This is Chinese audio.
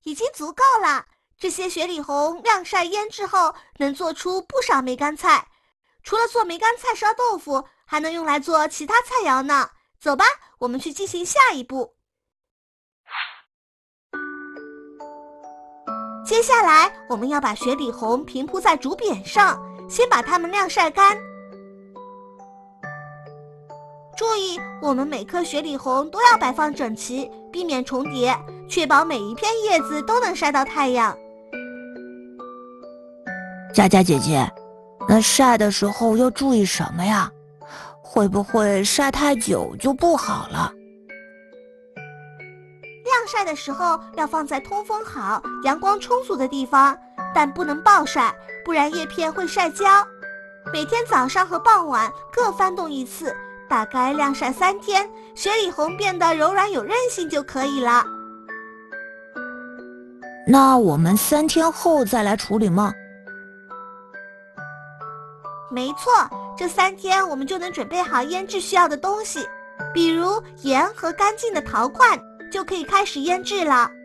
已经足够了。这些雪里红晾晒腌制后，能做出不少梅干菜。除了做梅干菜烧豆腐，还能用来做其他菜肴呢。走吧，我们去进行下一步。接下来，我们要把雪里红平铺在竹匾上，先把它们晾晒干。注意，我们每颗雪里红都要摆放整齐，避免重叠，确保每一片叶子都能晒到太阳。 佳佳姐姐，那晒的时候要注意什么呀？会不会晒太久就不好了？ 晾晒的时候要放在通风好、阳光充足的地方，但不能暴晒，不然叶片会晒焦。每天早上和傍晚各翻动一次，大概晾晒3天，雪里红变得柔软有韧性就可以了。 那我们3天后再来处理吗？ 没错，这3天我们就能准备好腌制需要的东西，比如盐和干净的陶罐，就可以开始腌制了。